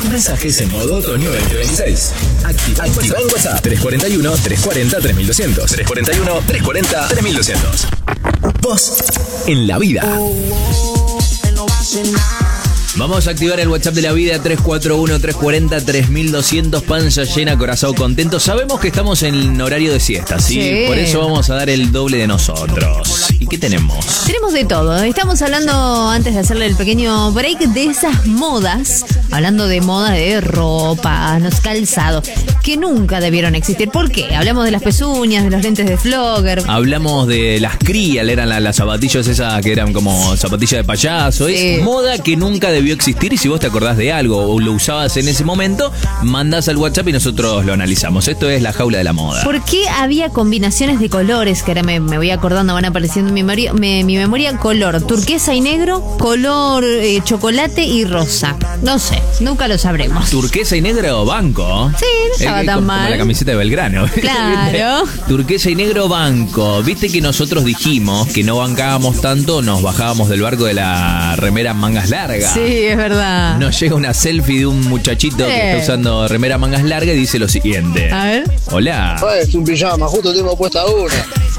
Mensajes en modo otoño 2026. Activa el WhatsApp 341-340-3200. 341-340-3200. Vos en la vida. Vamos a activar el WhatsApp de la vida 341-340-3200. Panza llena, corazón contento. Sabemos que estamos en horario de siesta, ¿sí? Sí. Por eso vamos a dar el doble de nosotros. ¿Y qué tenemos? Tenemos de todo. Estamos hablando, antes de hacerle el pequeño break, de esas modas. Hablando de moda de ropa, los calzados, que nunca debieron existir. ¿Por qué? Hablamos de las pezuñas, de los lentes de flogger. Hablamos de las Crial, eran las zapatillas esas que eran como zapatillas de payaso. Sí. Es moda que nunca debió existir, y si vos te acordás de algo o lo usabas en ese momento, mandás al WhatsApp y nosotros lo analizamos. Esto es la jaula de la moda. ¿Por qué había combinaciones de colores? Que ahora me voy acordando, van apareciendo en mi memoria. Color turquesa y negro, color chocolate y rosa. No sé, nunca lo sabremos. Turquesa y negro banco. Sí, no estaba tan como mal. la camiseta de Belgrano. Claro. Turquesa y negro banco. Viste que nosotros dijimos que no bancábamos tanto, nos bajábamos del barco de la remera mangas largas. Sí, es verdad. Nos llega una selfie de un muchachito que está usando remera mangas largas y dice lo siguiente. A ver. Hola. Es un pijama, justo tengo puesta una.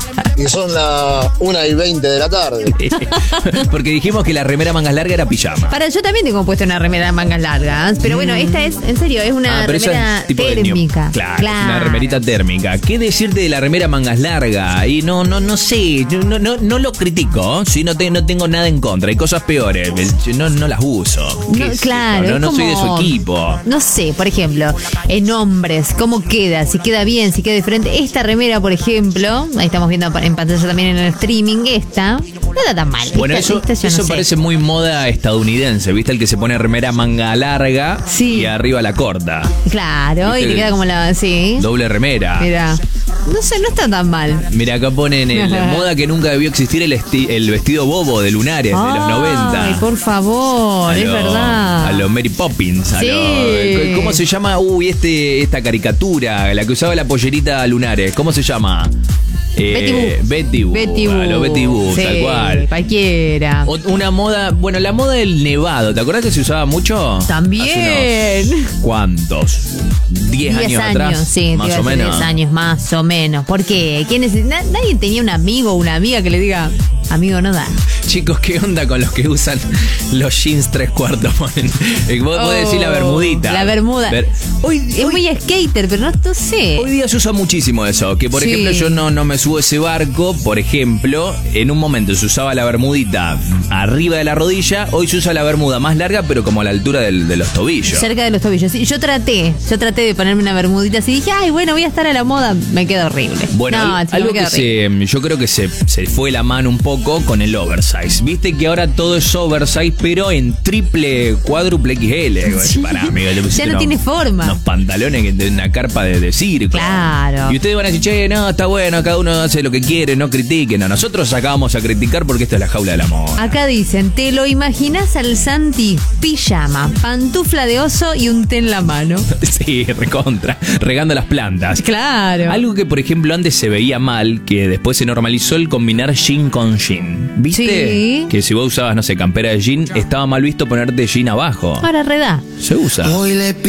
Y son las 1:20 de la tarde. Porque dijimos que la remera mangas largas era pijama. Yo también tengo puesto una remera de mangas largas. Pero bueno, esta es, en serio, es una pero esa remera es tipo de térmica. Claro, es una remerita térmica. ¿Qué decirte de la remera mangas larga? Y no sé, yo no lo critico, ¿sí? No tengo nada en contra. Hay cosas peores, no las uso. No, claro. No soy de su equipo. No sé, por ejemplo, en hombres, ¿cómo queda? Si queda bien, si queda diferente. Esta remera, por ejemplo, ahí estamos viendo en pantalla también en el streaming, esta no está tan mal. Bueno, eso sé. parece muy moda estadounidense, ¿viste? El que se pone remera manga larga y arriba la corta. Claro, ¿Viste? y te queda como la... Sí. Doble remera. Mira, no sé, no está tan mal. Mira, acá ponen moda que nunca debió existir, el vestido bobo de lunares de los 90. Ay, por favor, es verdad. A lo Mary Poppins. Sí. ¿Cómo se llama? Esta caricatura, la que usaba la pollerita lunares. ¿Cómo se llama? Betty Boop. A lo Betty Boop, sí, tal cual. Cualquiera. Una moda, bueno, la moda del nevado. ¿Te acuerdas que se usaba mucho? También. ¿Cuántos? 10 años atrás. Sí, más o menos. 10 años más o menos. ¿Por qué? Nadie tenía un amigo o una amiga que le diga, amigo, no da. Chicos, ¿qué onda con los que usan los jeans 3/4? Vos decís la bermudita. La bermuda. Hoy es muy skater, pero no sé. Hoy día se usa muchísimo eso. Que por ejemplo yo no me subo a ese barco. Por ejemplo, en un momento se usaba la bermudita arriba de la rodilla. Hoy se usa la bermuda más larga, pero como a la altura de los tobillos. Cerca de los tobillos. Sí, yo traté de ponerme una bermudita así. Dije, ay, bueno, voy a estar a la moda. Me queda horrible. Bueno, algo que yo creo que se fue la mano un poco con el oversize. Viste que ahora todo es oversize, pero en triple, cuádruple XL. Sí. Pará, amigo, ya no tiene forma. Unos pantalones de una carpa de circo. Claro. Y ustedes van a decir, che, no, está bueno, cada uno hace lo que quiere, no critiquen. No, nosotros acabamos a criticar porque esta es la jaula del amor. Acá dicen, ¿te lo imaginas al Santi? Pijama, pantufla de oso y un té en la mano. Sí, recontra, regando las plantas. Claro. Algo que, por ejemplo, antes se veía mal, que después se normalizó el combinar jean con jean. ¿Viste? Sí. Que si vos usabas, no sé, campera de jean, estaba mal visto ponerte jean abajo. Ahora redá. Se usa.